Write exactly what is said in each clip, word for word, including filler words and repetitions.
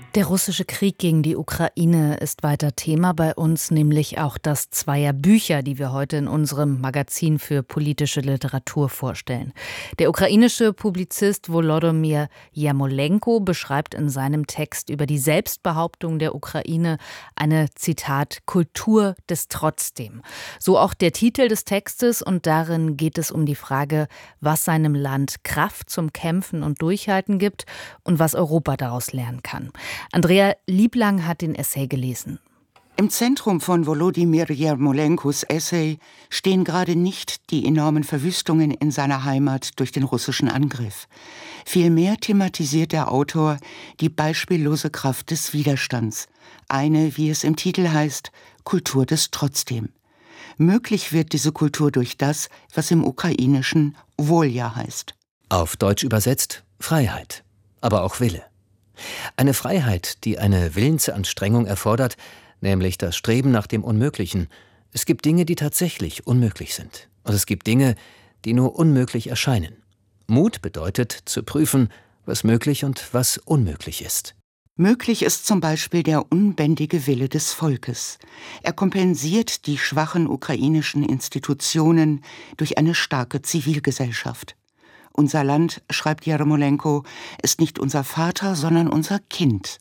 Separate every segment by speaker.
Speaker 1: Der russische Krieg gegen die Ukraine ist weiter Thema bei uns, nämlich auch das zweier Bücher, die wir heute in unserem Magazin für politische Literatur vorstellen. Der ukrainische Publizist Volodymyr Jarmolenko beschreibt in seinem Text über die Selbstbehauptung der Ukraine eine, Zitat, Kultur des Trotzdem. So auch der Titel des Textes, und darin geht es um die Frage, was seinem Land Kraft zum Kämpfen und Durchhalten gibt und was Europa daraus lernen kann. Andrea Lieblang hat den Essay gelesen.
Speaker 2: Im Zentrum von Volodymyr Jarmolenkos Essay stehen gerade nicht die enormen Verwüstungen in seiner Heimat durch den russischen Angriff. Vielmehr thematisiert der Autor die beispiellose Kraft des Widerstands. Eine, wie es im Titel heißt, Kultur des Trotzdem. Möglich wird diese Kultur durch das, was im Ukrainischen Wolja heißt.
Speaker 3: Auf Deutsch übersetzt Freiheit, aber auch Wille. Eine Freiheit, die eine Willensanstrengung erfordert, nämlich das Streben nach dem Unmöglichen. Es gibt Dinge, die tatsächlich unmöglich sind. Und es gibt Dinge, die nur unmöglich erscheinen. Mut bedeutet, zu prüfen, was möglich und was unmöglich ist.
Speaker 2: Möglich ist zum Beispiel der unbändige Wille des Volkes. Er kompensiert die schwachen ukrainischen Institutionen durch eine starke Zivilgesellschaft. Unser Land, schreibt Jarmolenko, ist nicht unser Vater, sondern unser Kind.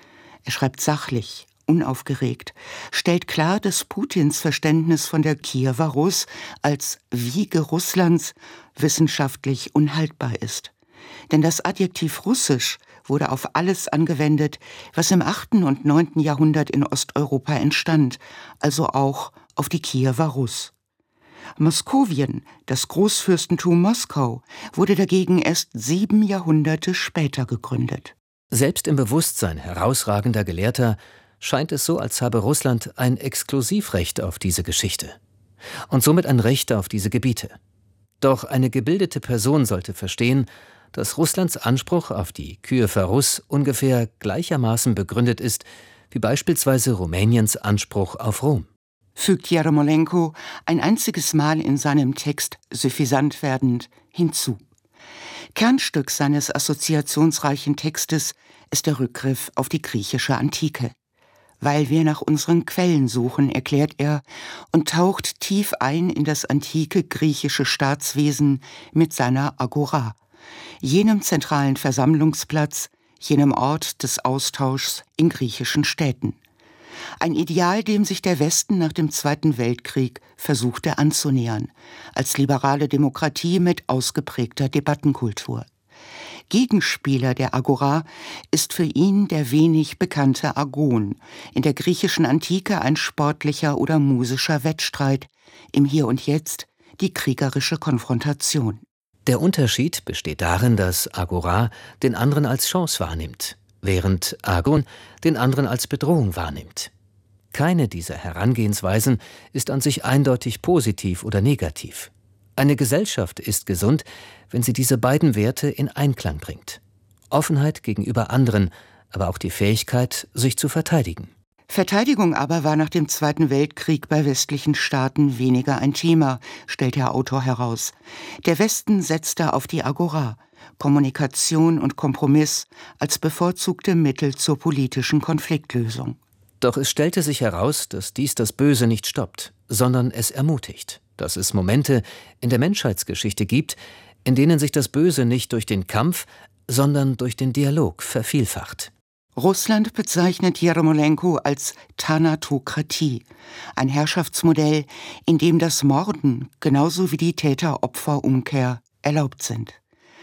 Speaker 2: Er schreibt sachlich, unaufgeregt, stellt klar, dass Putins Verständnis von der Kiewer Russ als Wiege Russlands wissenschaftlich unhaltbar ist. Denn das Adjektiv russisch wurde auf alles angewendet, was im achten und neunten Jahrhundert in Osteuropa entstand, also auch auf die Kiewer Russ. Moskowien, das Großfürstentum Moskau, wurde dagegen erst sieben Jahrhunderte später gegründet.
Speaker 3: Selbst im Bewusstsein herausragender Gelehrter scheint es so, als habe Russland ein Exklusivrecht auf diese Geschichte und somit ein Recht auf diese Gebiete. Doch eine gebildete Person sollte verstehen, dass Russlands Anspruch auf die Kiewer Russ ungefähr gleichermaßen begründet ist wie beispielsweise Rumäniens Anspruch auf Rom.
Speaker 2: Fügt Jarmolenko ein einziges Mal in seinem Text suffisant werdend hinzu. Kernstück seines assoziationsreichen Textes ist der Rückgriff auf die griechische Antike. Weil wir nach unseren Quellen suchen, erklärt er, und taucht tief ein in das antike griechische Staatswesen mit seiner Agora, jenem zentralen Versammlungsplatz, jenem Ort des Austauschs in griechischen Städten. Ein Ideal, dem sich der Westen nach dem Zweiten Weltkrieg versuchte anzunähern, als liberale Demokratie mit ausgeprägter Debattenkultur. Gegenspieler der Agora ist für ihn der wenig bekannte Agon, in der griechischen Antike ein sportlicher oder musischer Wettstreit, im Hier und Jetzt die kriegerische Konfrontation.
Speaker 3: Der Unterschied besteht darin, dass Agora den anderen als Chance wahrnimmt, während Agon den anderen als Bedrohung wahrnimmt. Keine dieser Herangehensweisen ist an sich eindeutig positiv oder negativ. Eine Gesellschaft ist gesund, wenn sie diese beiden Werte in Einklang bringt. Offenheit gegenüber anderen, aber auch die Fähigkeit, sich zu verteidigen.
Speaker 2: Verteidigung aber war nach dem Zweiten Weltkrieg bei westlichen Staaten weniger ein Thema, stellt der Autor heraus. Der Westen setzte auf die Agora, Kommunikation und Kompromiss als bevorzugte Mittel zur politischen Konfliktlösung.
Speaker 3: Doch es stellte sich heraus, dass dies das Böse nicht stoppt, sondern es ermutigt, dass es Momente in der Menschheitsgeschichte gibt, in denen sich das Böse nicht durch den Kampf, sondern durch den Dialog vervielfacht.
Speaker 2: Russland bezeichnet Jarmolenko als Thanatokratie, ein Herrschaftsmodell, in dem das Morden genauso wie die Täter-Opfer-Umkehr erlaubt sind.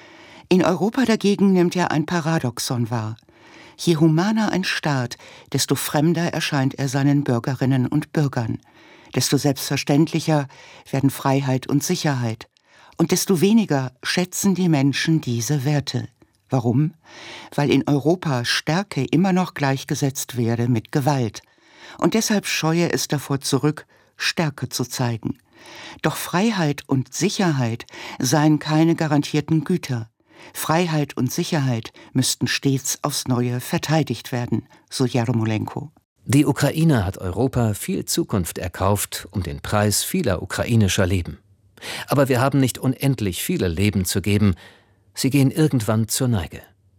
Speaker 2: In Europa dagegen nimmt er ein Paradoxon wahr. Je humaner ein Staat, desto fremder erscheint er seinen Bürgerinnen und Bürgern. Desto selbstverständlicher werden Freiheit und Sicherheit. Und desto weniger schätzen die Menschen diese Werte. Warum? Weil in Europa Stärke immer noch gleichgesetzt werde mit Gewalt. Und deshalb scheue es davor zurück, Stärke zu zeigen. Doch Freiheit und Sicherheit seien keine garantierten Güter. Freiheit und Sicherheit müssten stets aufs Neue verteidigt werden, so Jarmolenko.
Speaker 3: Die Ukraine hat Europa viel Zukunft erkauft um den Preis vieler ukrainischer Leben. Aber wir haben nicht unendlich viele Leben zu geben. Sie gehen irgendwann zur Neige.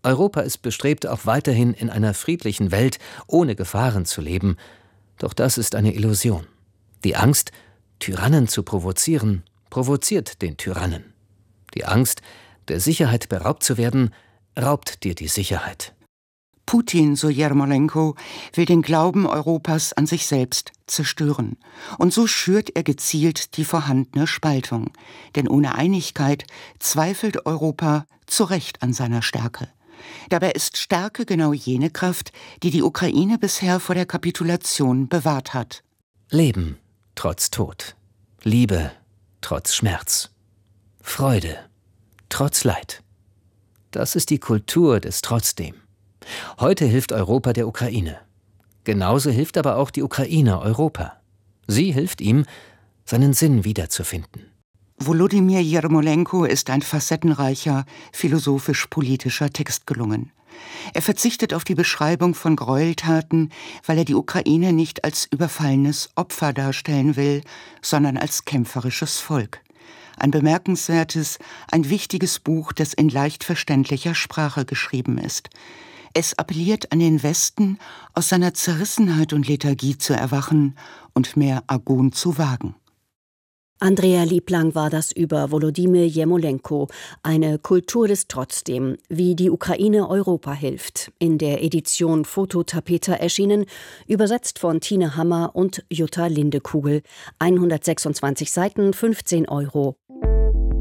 Speaker 3: Europa ist bestrebt, auch weiterhin in einer friedlichen Welt ohne Gefahren zu leben. Doch das ist eine Illusion. Die Angst, Tyrannen zu provozieren, provoziert den Tyrannen. Die Angst, der Sicherheit beraubt zu werden, raubt dir die Sicherheit.
Speaker 2: Putin, so Jermolenko, will den Glauben Europas an sich selbst zerstören. Und so schürt er gezielt die vorhandene Spaltung. Denn ohne Einigkeit zweifelt Europa zu Recht an seiner Stärke. Dabei ist Stärke genau jene Kraft, die die Ukraine bisher vor der Kapitulation bewahrt hat.
Speaker 3: Leben trotz Tod. Liebe trotz Schmerz. Freude trotz Leid. Das ist die Kultur des Trotzdem. Heute hilft Europa der Ukraine. Genauso hilft aber auch die Ukraine Europa. Sie hilft ihm, seinen Sinn wiederzufinden.
Speaker 2: Volodymyr Jermolenko ist ein facettenreicher, philosophisch-politischer Text gelungen. Er verzichtet auf die Beschreibung von Gräueltaten, weil er die Ukraine nicht als überfallenes Opfer darstellen will, sondern als kämpferisches Volk. Ein bemerkenswertes, ein wichtiges Buch, das in leicht verständlicher Sprache geschrieben ist. Es appelliert an den Westen, aus seiner Zerrissenheit und Lethargie zu erwachen und mehr Argon zu wagen.
Speaker 4: Andrea Lieblang war das über Volodymyr Jermolenko, eine Kultur des Trotzdem, wie die Ukraine Europa hilft, in der Edition Fototapeter erschienen, übersetzt von Tine Hammer und Jutta Lindekugel, hundertsechsundzwanzig Seiten, fünfzehn Euro.